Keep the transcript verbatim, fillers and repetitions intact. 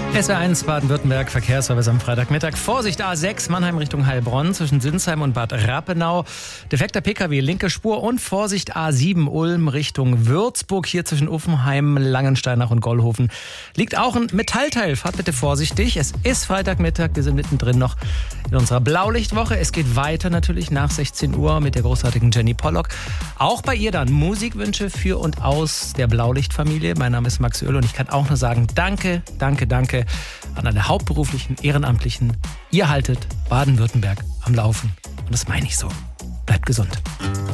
S W R eins Baden-Württemberg, Verkehrsservice am Freitagmittag. Vorsicht A sechs, Mannheim Richtung Heilbronn zwischen Sinsheim und Bad Rappenau. Defekter Pkw, linke Spur. Und Vorsicht A sieben, Ulm Richtung Würzburg. Hier zwischen Uffenheim, Langensteinach und Gollhofen liegt auch ein Metallteil. Fahrt bitte vorsichtig. Es ist Freitagmittag, wir sind mittendrin noch in unserer Blaulichtwoche. Es geht weiter natürlich nach sechzehn Uhr mit der großartigen Jenny Pollock. Auch bei ihr dann Musikwünsche für und aus der Blaulichtfamilie. Mein Name ist Max Öl und ich kann auch nur sagen, danke, danke, danke an alle hauptberuflichen Ehrenamtlichen. Ihr haltet Baden-Württemberg am Laufen. Und das meine ich so. Bleibt gesund.